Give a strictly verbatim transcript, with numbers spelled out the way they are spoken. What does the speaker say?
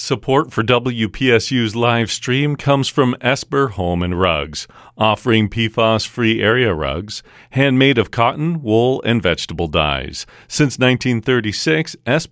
Support for W P S U's live stream comes from Esper Home and Rugs, offering P FAS-free area rugs, handmade of cotton, wool, and vegetable dyes. Since nineteen thirty-six, Esper